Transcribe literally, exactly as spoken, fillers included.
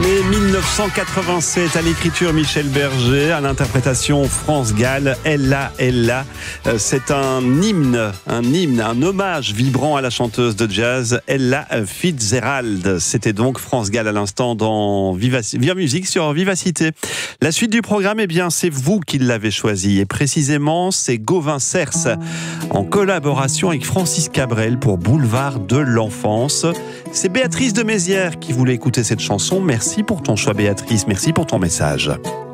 Année mille neuf cent quatre-vingt-sept, à l'écriture Michel Berger, à l'interprétation France Gall, Ella, Ella. C'est un hymne, un hymne, un hommage vibrant à la chanteuse de jazz Ella Fitzgerald. C'était donc France Gall à l'instant dans Viva, Viva Musique sur Vivacité. La suite du programme, eh bien, c'est vous qui l'avez choisi. Et précisément, c'est Gauvin Cers, en collaboration avec Francis Cabrel pour Boulevard de l'Enfance. C'est Béatrice de Mézières qui voulait écouter cette chanson. Merci pour ton choix, Béatrice. Merci pour ton message.